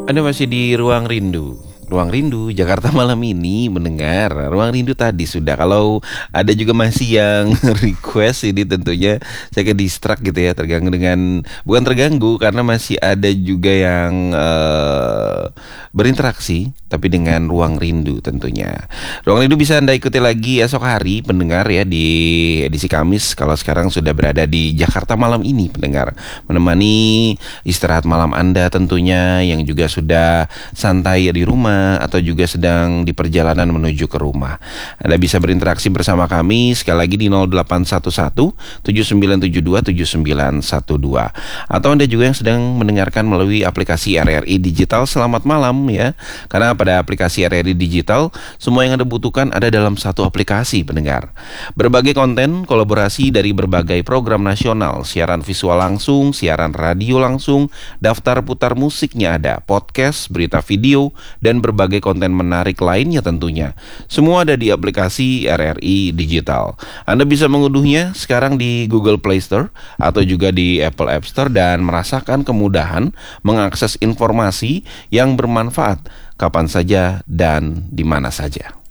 Anda masih di Ruang Rindu. Ruang Rindu Jakarta malam ini mendengar Ruang Rindu tadi sudah. Kalau ada juga masih yang request ini tentunya saya ke distract gitu ya, terganggu dengan bukan terganggu karena masih ada juga yang berinteraksi tapi dengan Ruang Rindu tentunya. Ruang Rindu bisa Anda ikuti lagi esok hari pendengar ya di edisi Kamis kalau sekarang sudah berada di Jakarta malam ini pendengar, menemani istirahat malam Anda tentunya yang juga sudah santai di rumah atau juga sedang di perjalanan menuju ke rumah. Anda bisa berinteraksi bersama kami sekali lagi di 0811 7972 7912 atau Anda juga yang sedang mendengarkan melalui aplikasi RRI Digital. Selamat malam ya. Karena pada aplikasi RRI Digital semua yang Anda butuhkan ada dalam satu aplikasi pendengar. Berbagai konten kolaborasi dari berbagai program nasional, siaran visual langsung, siaran radio langsung, daftar putar musiknya ada, podcast, berita video, dan berbagai konten menarik lainnya tentunya. Semua ada di aplikasi RRI Digital. Anda bisa mengunduhnya sekarang di Google Play Store atau juga di Apple App Store dan merasakan kemudahan mengakses informasi yang bermanfaat kapan saja dan di mana saja.